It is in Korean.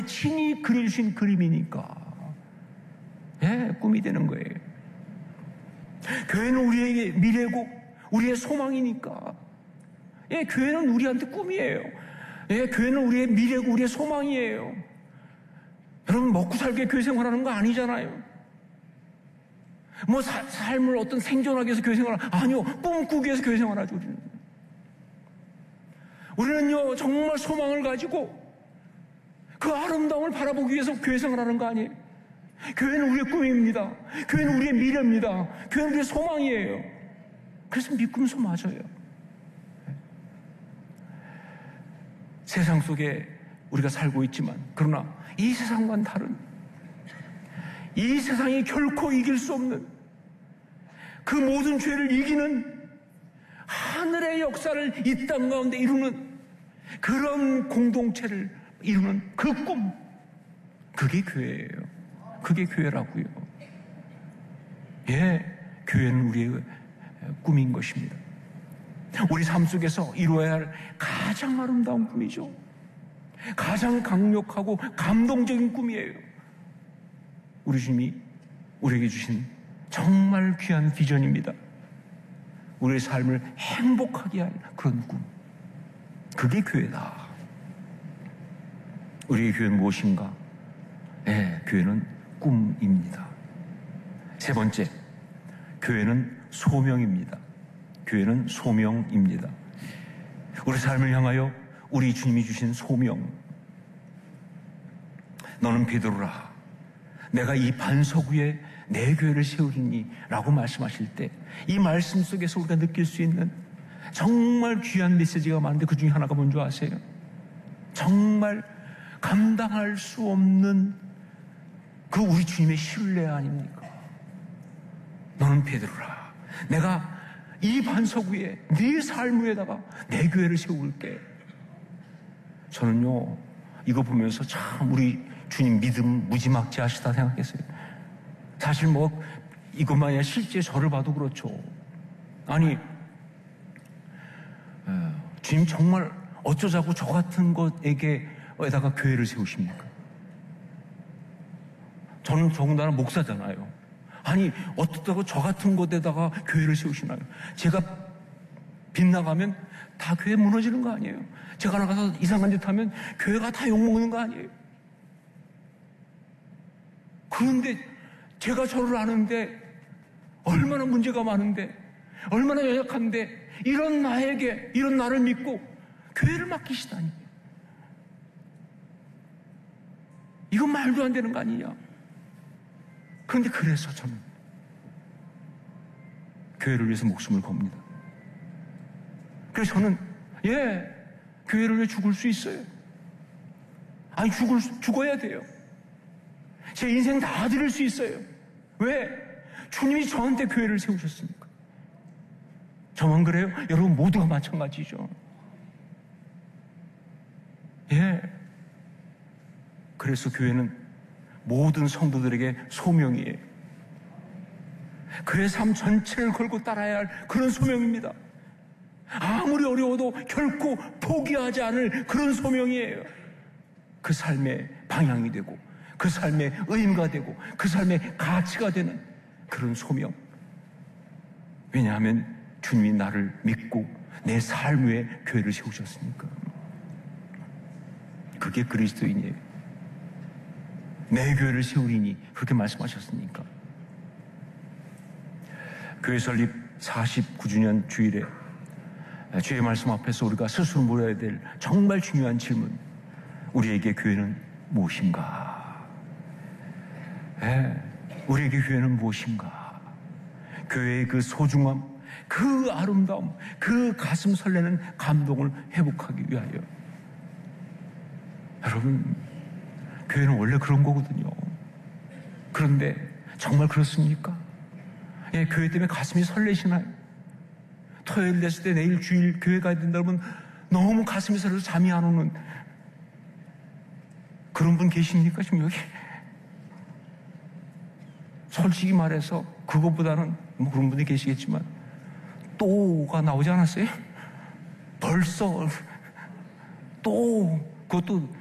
친히 그려주신 그림이니까 꿈이 되는 거예요. 교회는 우리에게 미래고 우리의 소망이니까 교회는 우리한테 꿈이에요. 교회는 우리의 미래고 우리의 소망이에요. 여러분, 먹고 살게 교회 생활하는 거 아니잖아요. 삶을 어떤 생존하기 위해서 교회 생활, 아니요, 꿈꾸기 위해서 교회 생활하죠. 우리는요, 정말 소망을 가지고 그 아름다움을 바라보기 위해서 교회 생활하는 거 아니에요. 교회는 우리의 꿈입니다. 교회는 우리의 미래입니다. 교회는 우리의 소망이에요. 그래서 믿으면서 맞아요. 세상 속에 우리가 살고 있지만, 그러나 이 세상과는 다른, 이 세상이 결코 이길 수 없는 그 모든 죄를 이기는 하늘의 역사를 이 땅 가운데 이루는 그런 공동체를 이루는 그 꿈, 그게 교회예요. 그게 교회라고요. 교회는 우리의 꿈인 것입니다. 우리 삶 속에서 이루어야 할 가장 아름다운 꿈이죠. 가장 강력하고 감동적인 꿈이에요. 우리 주님이 우리에게 주신 정말 귀한 비전입니다. 우리의 삶을 행복하게 할 그런 꿈, 그게 교회다. 우리의 교회는 무엇인가? 교회는 꿈입니다. 세 번째, 교회는 소명입니다. 교회는 소명입니다. 우리 삶을 향하여 우리 주님이 주신 소명. 너는 베드로라. 내가 이 반석 위에 내 교회를 세우리니 라고 말씀하실 때 이 말씀 속에서 우리가 느낄 수 있는 정말 귀한 메시지가 많은데 그 중에 하나가 뭔지 아세요? 정말 감당할 수 없는 그 우리 주님의 신뢰 아닙니까? 너는 베드로라. 내가 이 반석 위에 네 삶 위에다가 내 교회를 세울게. 저는요, 이거 보면서 참 우리 주님 믿음 무지막지하시다 생각했어요. 사실 이것만이 아니라 실제 저를 봐도 그렇죠. 아니, 주님 정말 어쩌자고 저 같은 것에게다가 교회를 세우십니까? 저는 더군다나 목사잖아요. 아니, 어떻다고 저 같은 곳에다가 교회를 세우시나요? 제가 빗나가면 다 교회 무너지는 거 아니에요? 제가 나가서 이상한 짓 하면 교회가 다 욕먹는 거 아니에요? 그런데 제가 저를 아는데 얼마나 문제가 많은데 얼마나 연약한데 이런 나에게, 이런 나를 믿고 교회를 맡기시다니. 이건 말도 안 되는 거 아니냐? 그런데 그래서 저는 교회를 위해서 목숨을 겁니다. 그래서 저는 교회를 위해 죽을 수 있어요. 아니, 죽어야 돼요. 제 인생 다 드릴 수 있어요. 왜? 주님이 저한테 교회를 세우셨으니까. 저만 그래요? 여러분 모두가 마찬가지죠. 그래서 교회는 모든 성도들에게 소명이에요. 그의 삶 전체를 걸고 따라야 할 그런 소명입니다. 아무리 어려워도 결코 포기하지 않을 그런 소명이에요. 그 삶의 방향이 되고 그 삶의 의미가 되고 그 삶의 가치가 되는 그런 소명. 왜냐하면 주님이 나를 믿고 내 삶 위에 교회를 세우셨으니까. 그게 그리스도인이에요. 내 교회를 세우리니 그렇게 말씀하셨으니까. 교회 설립 49주년 주일에 주의 말씀 앞에서 우리가 스스로 물어야 될 정말 중요한 질문, 우리에게 교회는 무엇인가? 우리에게 교회는 무엇인가? 교회의 그 소중함, 그 아름다움, 그 가슴 설레는 감동을 회복하기 위하여. 여러분, 교회는 원래 그런 거거든요. 그런데 정말 그렇습니까? 교회 때문에 가슴이 설레시나요? 토요일 됐을 때 내일 주일 교회 가야 된다면 너무 가슴이 설레서 잠이 안 오는 그런 분 계십니까? 지금 여기? 솔직히 말해서 그것보다는 그런 분이 계시겠지만 또가 나오지 않았어요? 벌써 또 그것도